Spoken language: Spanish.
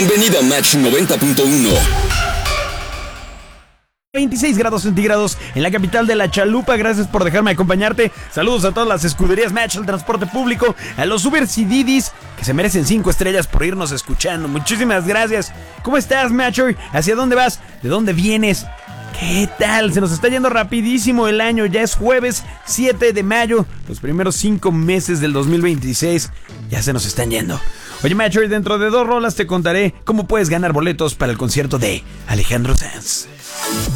Bienvenido a Match 90.1. 26 grados centígrados en la capital de la Chalupa. Gracias por dejarme acompañarte. Saludos a todas las escuderías Match, al transporte público, a los Ubers y Didis que se merecen 5 estrellas por irnos escuchando. Muchísimas gracias. ¿Cómo estás, Matcher? ¿Hacia dónde vas? ¿De dónde vienes? ¿Qué tal? Se nos está yendo rapidísimo el año. Ya es jueves 7 de mayo. Los primeros 5 meses del 2026 ya se nos están yendo. Oye, Matcher, dentro de 2 rolas te contaré cómo puedes ganar boletos para el concierto de Alejandro Sanz.